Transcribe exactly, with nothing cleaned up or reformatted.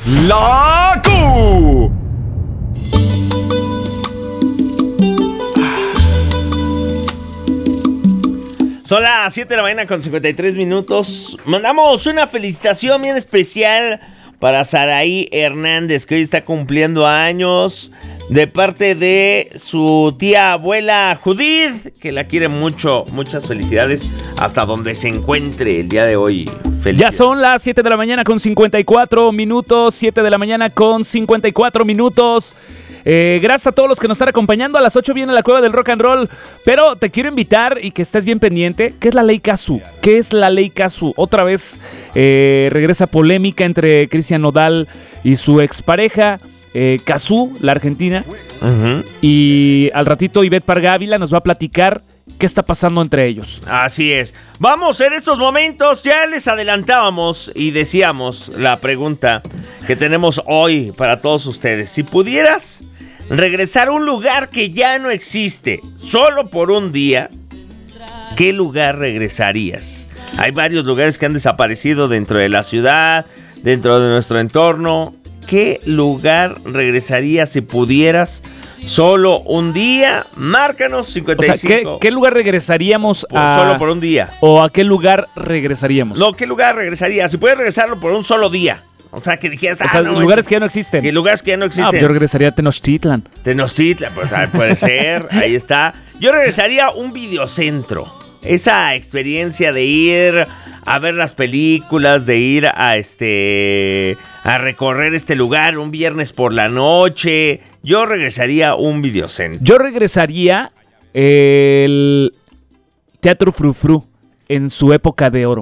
La Q. Son las siete de la mañana con cincuenta y tres minutos. Mandamos una felicitación bien especial para Saraí Hernández, que hoy está cumpliendo años, de parte de su tía abuela Judith, que la quiere mucho. Muchas felicidades hasta donde se encuentre el día de hoy. Ya son las siete de la mañana con cincuenta y cuatro minutos. siete de la mañana con cincuenta y cuatro minutos. Eh, gracias a todos los que nos están acompañando. A las ocho viene la Cueva del Rock and Roll. Pero te quiero invitar y que estés bien pendiente. ¿Qué es la Ley Cazzu? ¿Qué es la Ley Cazzu? Otra vez eh, regresa polémica entre Cristian Nodal y su expareja eh, Cazzu, la argentina. Uh-huh. Y al ratito Ivette Pargávila nos va a platicar qué está pasando entre ellos. Así es. Vamos, en estos momentos ya les adelantábamos y decíamos la pregunta que tenemos hoy para todos ustedes. Si pudieras regresar a un lugar que ya no existe, solo por un día, ¿qué lugar regresarías? Hay varios lugares que han desaparecido dentro de la ciudad, dentro de nuestro entorno. ¿Qué lugar regresarías si pudieras solo un día? Márcanos cincuenta y cinco. O sea, ¿qué, ¿qué lugar regresaríamos a...? Solo por un día. ¿O a qué lugar regresaríamos? No, ¿qué lugar regresarías? Si puedes regresarlo por un solo día. O sea, que dijeras... O sea, ah, no, lugares que ya no existen. ¿Qué lugares que ya no existen? Ah, pues yo regresaría a Tenochtitlan. Tenochtitlan, pues ah, puede ser. Ahí está. Yo regresaría a un videocentro. Esa experiencia de ir a ver las películas, de ir a este a recorrer este lugar un viernes por la noche. Yo regresaría a un videocentro. Yo regresaría el Teatro Frufru en su época de oro.